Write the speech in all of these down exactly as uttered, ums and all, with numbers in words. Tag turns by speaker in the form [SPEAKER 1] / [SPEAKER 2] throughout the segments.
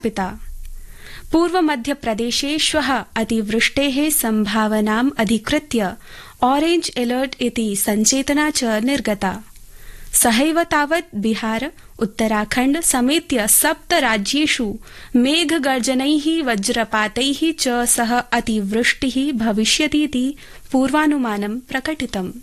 [SPEAKER 1] पिता पूर्व मध्य प्रदेशे श्वः अतिवृष्टेः संभावनाम् अधिकृत्य ऑरेंज अलर्ट इति संचेतना च निर्गता। सहैव तावत् बिहार उत्तराखण्ड समेत्य सप्त राज्येषु मेघगर्जनैः वज्रपातैः च सह अतिवृष्टिः भविष्यतीति पूर्वानुमानं प्रकटितम्।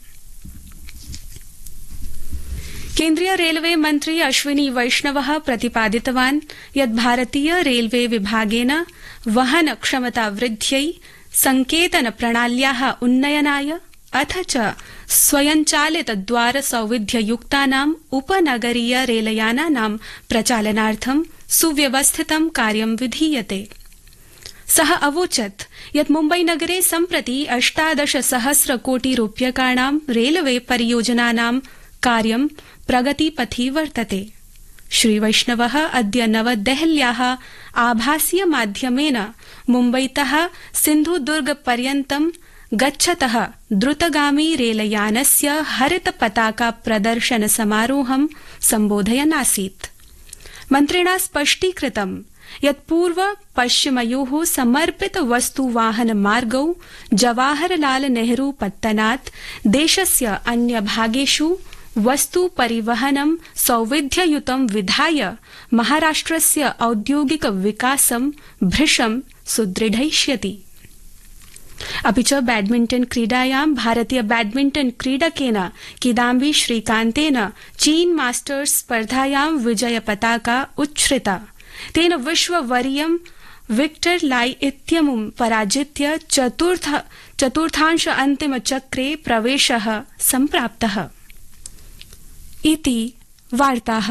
[SPEAKER 1] केन्द्रीय रेलवे मन्त्री अश्विनी वैष्णवः प्रतिपादितवान् यत् भारतीय रेलवे विभागेन वहन क्षमता वृद्ध्यै संकेतन प्रणाल्याः उन्नयनाय अथ च स्वयंचालित द्वार सौविध्ययुक्तानाम् उपनगरीय रेलयानानां प्रचालनार्थं सुव्यवस्थितं कार्यं विधीयते। सः अवोचत् यत् मुम्बईनगरे सम्प्रति अष्टादश सहस्र कोटि रूप्यकाणां रेलवे परियोजनानां कार्यं प्रगतिपथि वर्तते। श्रीवैष्णवः अद्य नवदेहल्याः आभासीय माध्यमेन मुम्बईतः सिन्धुदुर्गपर्यन्तं गच्छतः द्रुतगामी रेलयानस्य हरित पताका प्रदर्शन समारोहं सम्बोधयन् आसीत्। मन्त्रिणा स्पष्टीकृतं यत् पूर्व पश्चिमयोः समर्पित वस्तुवाहन मार्गौ जवाहरलाल नेहरू पत्तनात् देशस्य अन्य भागेषु वस्तु परिवहनं सौविध्ययुतं विधाय महाराष्ट्रस्य औद्योगिक विकासं भृशं सुदृढयिष्यति। अपि च बैडमिण्टन क्रीडायां भारतीय बैडमिण्टन क्रीडकेन किदाम्बी श्रीकान्तेन चीन मास्टर्स स्पर्धायां विजय पताका उच्छ्रिता। तेन विश्ववरीयं विक्टर लाई इत्यमुं पराजित्य चतुर्थ चतुर्थांश अन्तिम चक्रे प्रवेशः सम्प्राप्तः। इति वार्ताः।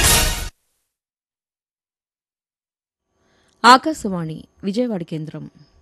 [SPEAKER 2] ఆకాశవాణి విజయవాడ కేంద్రం